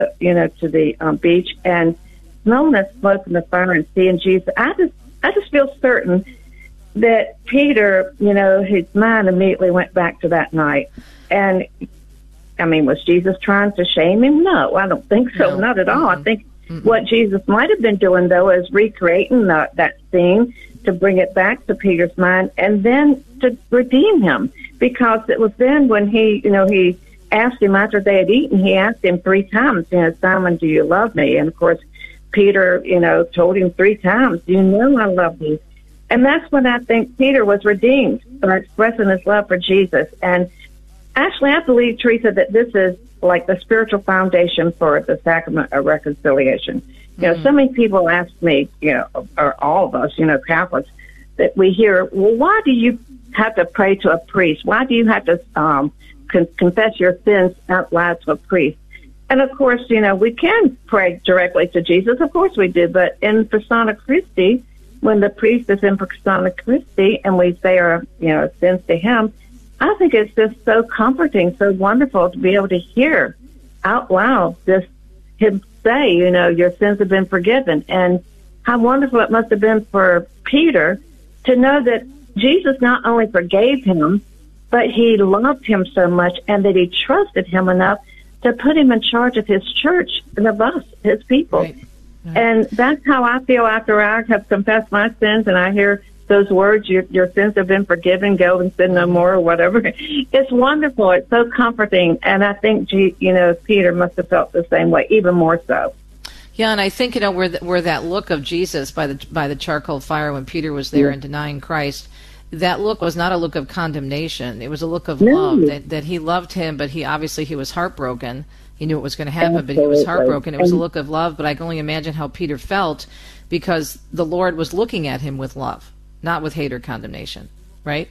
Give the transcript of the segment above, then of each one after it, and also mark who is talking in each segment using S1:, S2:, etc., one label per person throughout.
S1: to the beach and smelling the smoke from the fire and seeing Jesus. I just feel certain that Peter, his mind immediately went back to that night. And, I mean, was Jesus trying to shame him? No, I don't think so. No. Not at all. I think what Jesus might have been doing, though, is recreating that scene to bring it back to Peter's mind and then to redeem him. Because it was then when he asked him after they had eaten, he asked him 3 times, Simon, do you love me? And, of course, Peter, told him 3 times, do you know I love you? And that's when I think Peter was redeemed for expressing his love for Jesus. And actually, I believe, Teresa, that this is like the spiritual foundation for the sacrament of reconciliation. So many people ask me, or all of us, Catholics, that we hear, well, why do you have to pray to a priest? Why do you have to confess your sins out loud to a priest? And, of course, we can pray directly to Jesus. Of course we do. But in persona Christi, when the priest is in persona Christi and we say our, sins to him, I think it's just so comforting, so wonderful to be able to hear out loud just him say, your sins have been forgiven. And how wonderful it must have been for Peter to know that Jesus not only forgave him, but he loved him so much and that he trusted him enough to put him in charge of his church and of us, his people. Right. And that's how I feel after I have confessed my sins and I hear those words, your sins have been forgiven, go and sin no more, or whatever. It's wonderful. It's so comforting. And I think, Peter must have felt the same way, even more so.
S2: Yeah, and I think, where that look of Jesus by the charcoal fire when Peter was there and denying Christ, that look was not a look of condemnation. It was a look of love, that he loved him, but he was heartbroken. He knew it was going to happen, but he was heartbroken. It was a look of love, but I can only imagine how Peter felt because the Lord was looking at him with love, not with hate or condemnation, right?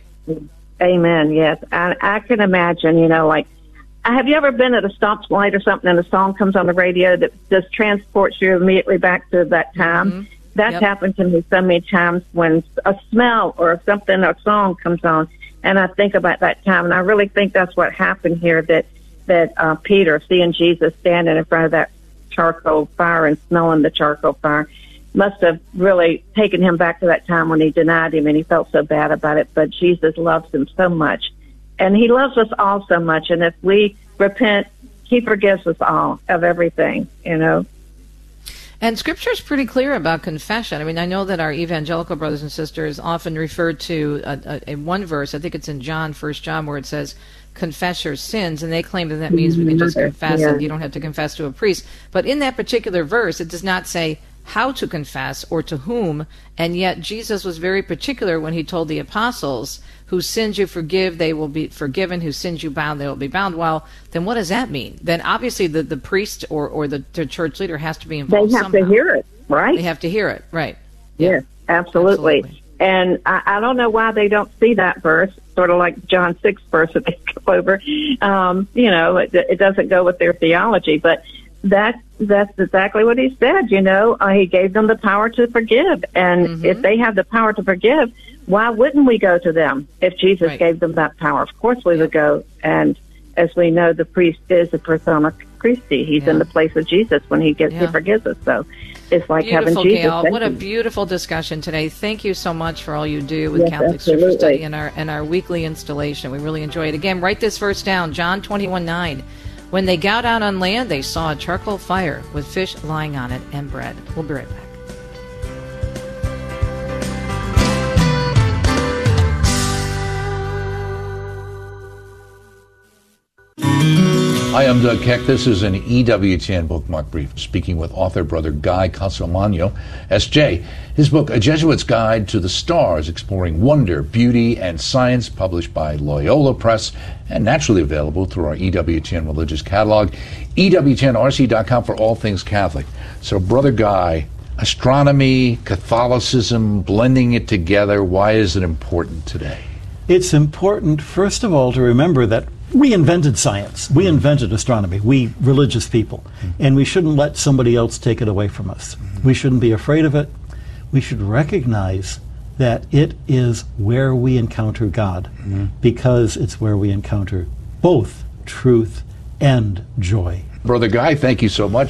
S1: Amen, yes. I can imagine, have you ever been at a stoplight or something and a song comes on the radio that just transports you immediately back to that time? Mm-hmm. That's happened to me so many times when a smell or something, a song comes on, and I think about that time. And I really think that's what happened here, that Peter, seeing Jesus standing in front of that charcoal fire and smelling the charcoal fire, must have really taken him back to that time when he denied him and he felt so bad about it. But Jesus loves him so much. And he loves us all so much. And if we repent, he forgives us all of everything,
S2: And Scripture is pretty clear about confession. I mean, I know that our evangelical brothers and sisters often refer to a one verse, I think it's in John, 1 John, where it says, confess your sins, and they claim that means we can just confess and you don't have to confess to a priest. But in that particular verse, it does not say how to confess or to whom, and yet Jesus was very particular when he told the apostles, whose sins you forgive, they will be forgiven, whose sins you bound, they will be bound. Well, then what does that mean? Then obviously the priest or the church leader has to be involved somehow.
S1: They have to hear it, right?
S2: They have to hear it, right.
S1: Yes, absolutely. And I don't know why they don't see that verse, sort of like John 6 verse that they skip over. It doesn't go with their theology, but that's exactly what he said. He gave them the power to forgive, and if they have the power to forgive, why wouldn't we go to them if Jesus gave them that power? Of course we would go. And as we know, the priest is a persona Christi. He's in the place of Jesus when he forgives us. So it's like having Jesus.
S2: Gail. What a beautiful discussion today. Thank you so much for all you do with Catholic Scripture Study and our weekly installation. We really enjoy it. Again, write this verse down, John 21:9. When they got out on land, they saw a charcoal fire with fish lying on it and bread. We'll be right back.
S3: Hi, I'm Doug Keck. This is an EWTN Bookmark Brief, speaking with author Brother Guy Consolmagno, S.J. His book, A Jesuit's Guide to the Stars, exploring wonder, beauty, and science, published by Loyola Press, and naturally available through our EWTN religious catalog, EWTNRC.com for all things Catholic. So, Brother Guy, astronomy, Catholicism, blending it together, why is it important today?
S4: It's important, first of all, to remember that we invented science. We invented astronomy, we religious people. And we shouldn't let somebody else take it away from us. We shouldn't be afraid of it. We should recognize that it is where we encounter God, because it's where we encounter both truth and joy.
S3: Brother Guy, thank you so much.